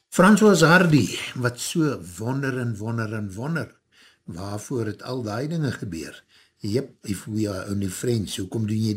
François Hardy, wat so wonder en wonder en wonder, waarvoor het al die dinge gebeur? Jep, if we are only friends, hoekom doen jy